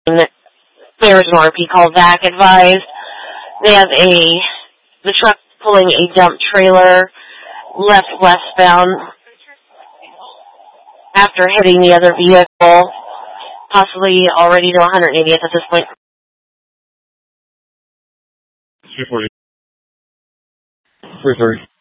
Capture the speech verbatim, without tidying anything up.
There's an R P called Zach advised. They have a, the truck pulling a dump trailer left westbound after hitting the other vehicle, possibly already to one hundred eightieth at this point. two forty. three thirty.